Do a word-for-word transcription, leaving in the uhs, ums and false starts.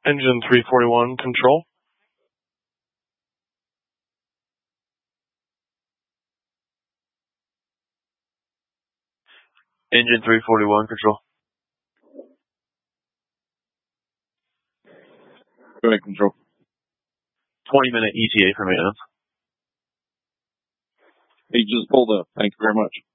Engine three forty-one, control. Engine three forty-one, control. Go ahead, control. twenty minute E T A for maintenance. He just pulled up. Thank you very much.